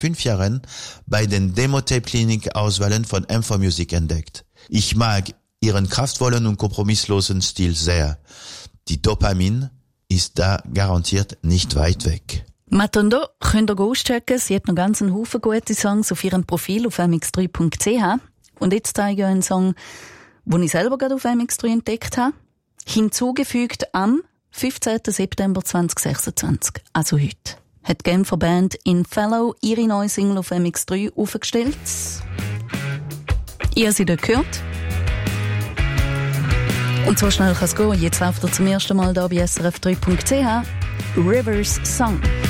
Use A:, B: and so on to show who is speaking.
A: 5 Jahren bei den Demo-Tape-Klinik-Auswahlen von M4 Music entdeckt. Ich mag ihren kraftvollen und kompromisslosen Stil sehr. Die Dopamin ist da garantiert nicht weit weg.
B: Matondo könnt ihr auschecken. Sie hat noch ganz einen Haufen gute Songs auf ihrem Profil auf mx3.ch. Und jetzt zeige ich euch einen Song, den ich selber gerade auf MX3 entdeckt habe. Hinzugefügt am 15. September 2026, also heute, hat die Genfer Band In Fellow ihre neue Single auf MX3 aufgestellt. Ihr habt sie dort gehört. Und so schnell kann es gehen. Jetzt läuft er zum ersten Mal hier bei srf3.ch. Rivers Song.